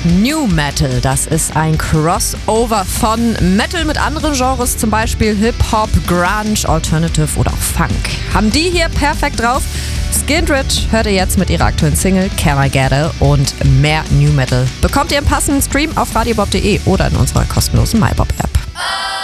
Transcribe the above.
New Metal. Das ist ein Crossover von Metal mit anderen Genres, zum Beispiel Hip-Hop, Grunge, Alternative oder auch Funk. Haben die hier perfekt drauf? Skindred hört ihr jetzt mit ihrer aktuellen Single Can I Get It und mehr New Metal bekommt ihr im passenden Stream auf radiobob.de oder in unserer kostenlosen MyBob-App.